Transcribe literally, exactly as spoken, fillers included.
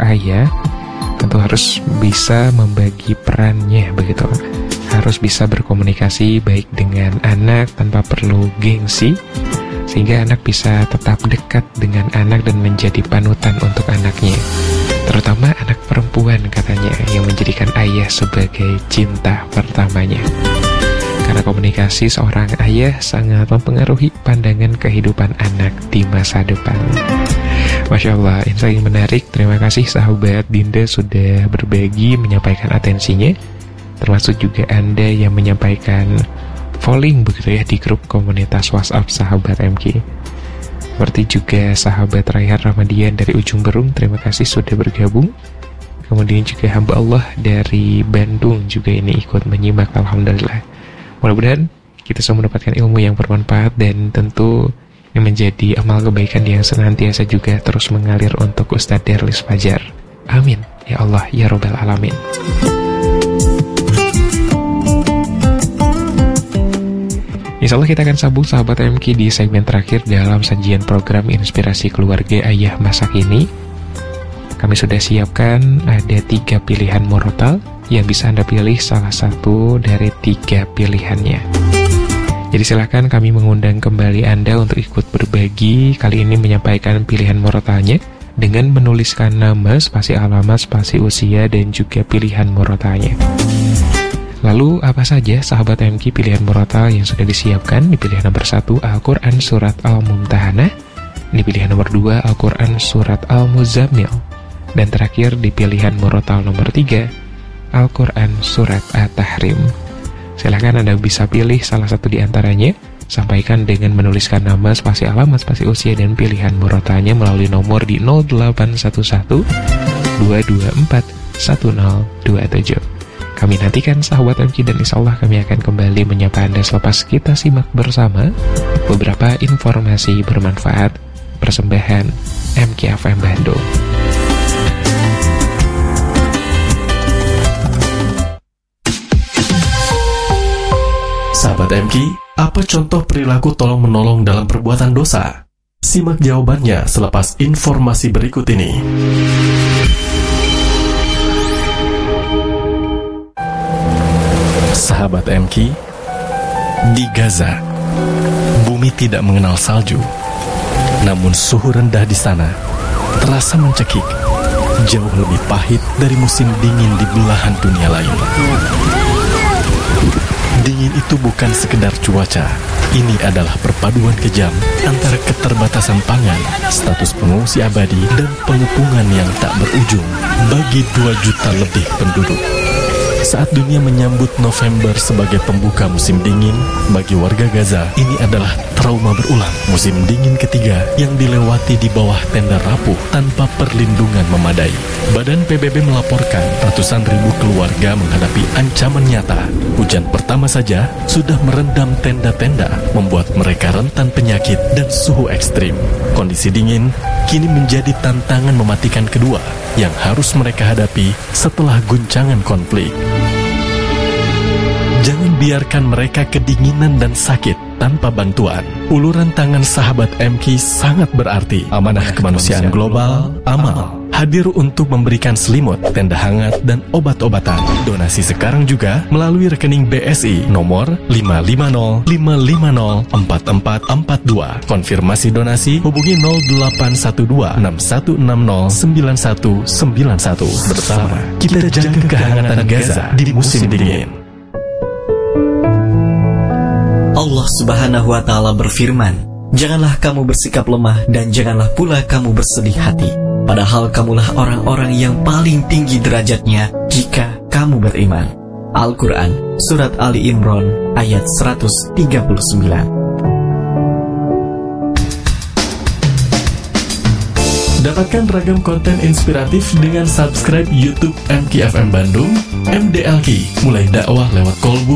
ayah tentu harus bisa membagi perannya begitu. Harus bisa berkomunikasi baik dengan anak tanpa perlu gengsi, sehingga anak bisa tetap dekat dengan anak dan menjadi panutan untuk anaknya. Terutama anak perempuan katanya, yang menjadikan ayah sebagai cinta pertamanya. Karena komunikasi seorang ayah sangat mempengaruhi pandangan kehidupan anak di masa depan. Masya Allah, insight menarik. Terima kasih sahabat Dinda sudah berbagi, menyampaikan atensinya. Termasuk juga Anda yang menyampaikan polling begitu ya di grup komunitas WhatsApp sahabat M K. Seperti juga sahabat Raihan Ramadian dari Ujung Berung, terima kasih sudah bergabung. Kemudian juga hamba Allah dari Bandung juga ini ikut menyimak, alhamdulillah. Mudah-mudahan kita semua mendapatkan ilmu yang bermanfaat dan tentu yang menjadi amal kebaikan yang senantiasa juga terus mengalir untuk Ustadz Darlis Fajar. Amin ya Allah ya Rabbal Alamin. Insya Allah kita akan sambung sahabat M K di segmen terakhir dalam sajian program Inspirasi Keluarga Ayah Masa Kini. Kami sudah siapkan ada tiga pilihan murotal yang bisa Anda pilih salah satu dari tiga pilihannya. Jadi silakan kami mengundang kembali Anda untuk ikut berbagi, kali ini menyampaikan pilihan murotalnya dengan menuliskan nama, spasi alamat, spasi usia, dan juga pilihan murotalnya. Lalu apa saja sahabat M K pilihan murotal yang sudah disiapkan? Di pilihan nomor satu Al-Quran Surat Al-Mumtahanah, di pilihan nomor dua Al-Quran Surat Al-Muzammil, dan terakhir di pilihan murotal nomor tiga Al-Quran Surat At-Tahrim. Silahkan Anda bisa pilih salah satu di antaranya. Sampaikan dengan menuliskan nama, spasi alamat, spasi usia, dan pilihan murotalnya melalui nomor di nol delapan satu satu dua dua empat satu nol dua tujuh. Kami nantikan sahabat M K dan insya Allah kami akan kembali menyapa Anda selepas kita simak bersama beberapa informasi bermanfaat persembahan M K F M Bandung. Sahabat M K, apa contoh perilaku tolong-menolong dalam perbuatan dosa? Simak jawabannya selepas informasi berikut ini. Sahabat M K, di Gaza, bumi tidak mengenal salju. Namun suhu rendah di sana terasa mencekik, jauh lebih pahit dari musim dingin di belahan dunia lain. Dingin itu bukan sekedar cuaca. Ini adalah perpaduan kejam antara keterbatasan pangan, status pengungsi abadi, dan pengepungan yang tak berujung bagi dua juta lebih penduduk. Saat dunia menyambut November sebagai pembuka musim dingin, bagi warga Gaza ini adalah trauma berulang. Musim dingin ketiga yang dilewati di bawah tenda rapuh tanpa perlindungan memadai. Badan P B B melaporkan ratusan ribu keluarga menghadapi ancaman nyata. Hujan pertama saja sudah merendam tenda-tenda, membuat mereka rentan penyakit dan suhu ekstrim. Kondisi dingin kini menjadi tantangan mematikan kedua yang harus mereka hadapi setelah guncangan konflik. Jangan biarkan mereka kedinginan dan sakit tanpa bantuan. Uluran tangan sahabat M K sangat berarti. Amanah Kemanusiaan Global, Amal, hadir untuk memberikan selimut, tenda hangat, dan obat-obatan. Donasi sekarang juga melalui rekening B S I nomor lima lima nol lima lima nol empat empat empat dua. Konfirmasi donasi hubungi nol delapan satu dua enam satu enam nol sembilan satu sembilan satu. Bersama kita jaga kehangatan Gaza di musim dingin. Allah Subhanahu wa Ta'ala berfirman, "Janganlah kamu bersikap lemah dan janganlah pula kamu bersedih hati, padahal kamulah orang-orang yang paling tinggi derajatnya jika kamu beriman." Al-Quran Surat Ali Imran ayat seratus tiga puluh sembilan. Dapatkan ragam konten inspiratif dengan subscribe YouTube M K F M Bandung, M D L K, mulai dakwah lewat kolbu